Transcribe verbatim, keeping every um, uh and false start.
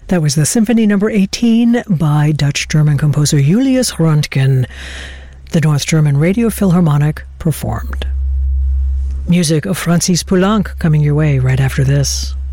That was the Symphony Number eighteen by Dutch-German composer Julius Röntgen. The North German Radio Philharmonic performed. Music of Francis Poulenc coming your way right after this.